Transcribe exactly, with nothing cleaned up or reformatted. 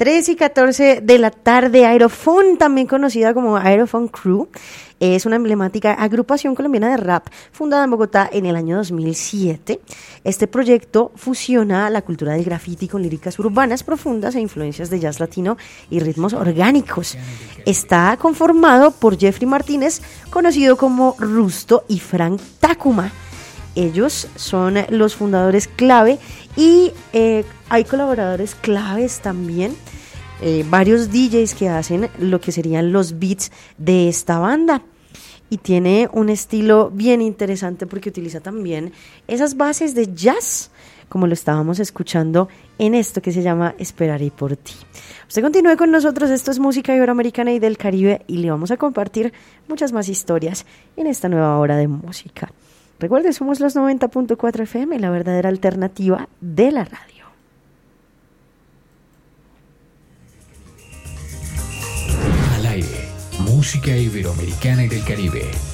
tres y catorce de la tarde. Aerophone, también conocida como Aerophone Crew, es una emblemática agrupación colombiana de rap fundada en Bogotá en el año dos mil siete. Este proyecto fusiona la cultura del graffiti con líricas urbanas profundas e influencias de jazz latino y ritmos orgánicos. Está conformado por Jeffrey Martínez, conocido como Rusto, y Frank Takuma. Ellos son los fundadores clave y eh, hay colaboradores claves también, eh, varios D Js que hacen lo que serían los beats de esta banda. Y tiene un estilo bien interesante porque utiliza también esas bases de jazz, como lo estábamos escuchando en esto que se llama Esperaré por ti. Usted continúe con nosotros, esto es música iberoamericana y del Caribe, y le vamos a compartir muchas más historias en esta nueva hora de música. Recuerde, somos los noventa punto cuatro F M, la verdadera alternativa de la radio. Al aire, música iberoamericana y del Caribe.